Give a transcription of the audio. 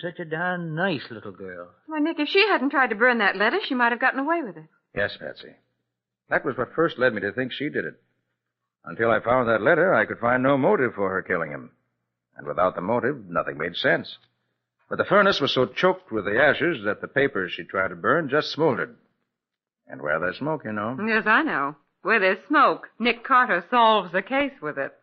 such a darn nice little girl. Why, Nick, if she hadn't tried to burn that letter, she might have gotten away with it. Yes, Patsy. That was what first led me to think she did it. Until I found that letter, I could find no motive for her killing him. And without the motive, nothing made sense. But the furnace was so choked with the ashes that the papers she tried to burn just smoldered. And where there's smoke, you know. Yes, I know. Where there's smoke, Nick Carter solves the case with it.